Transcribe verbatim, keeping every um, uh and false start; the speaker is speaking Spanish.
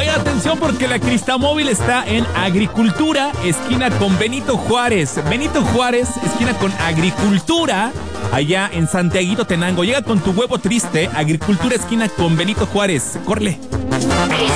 Oigan, atención porque la Cristamóvil está en Agricultura, esquina con Benito Juárez. Benito Juárez, esquina con Agricultura, allá en Santiaguito, Tenango. Llega con tu huevo triste, Agricultura, esquina con Benito Juárez. Corre.